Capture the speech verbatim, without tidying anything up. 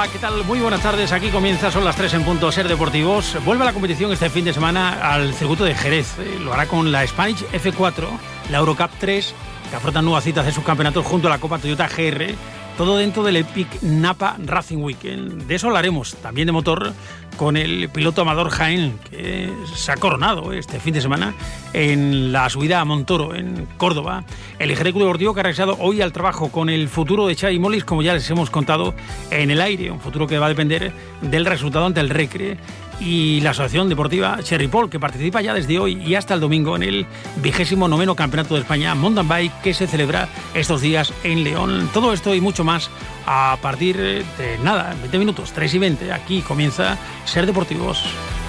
Hola, ¿qué tal? Muy buenas tardes. Aquí comienza, son las tres en punto, Ser Deportivos. Vuelve a la competición este fin de semana al circuito de Jerez. Lo hará con la Spanish F cuatro, la Eurocup tres, que afrontan nuevas citas de subcampeonatos junto a la Copa Toyota G R. Todo dentro del Epic Napa Racing Weekend. De eso hablaremos, también de motor, con el piloto Amador Jaén, que se ha coronado este fin de semana en la subida a Montoro, en Córdoba. El Jerez Club Deportivo que ha regresado hoy al trabajo con el futuro de Xavi Molins, como ya les hemos contado, en el aire. Un futuro que va a depender del resultado ante el Recre. Y la Asociación Deportiva Cherry Pole, que participa ya desde hoy y hasta el domingo en el vigésimo noveno Campeonato de España Mountain Bike, que se celebra estos días en León. Todo esto y mucho más a partir de nada, veinte minutos, tres y veinte. Aquí comienza Ser Deportivos.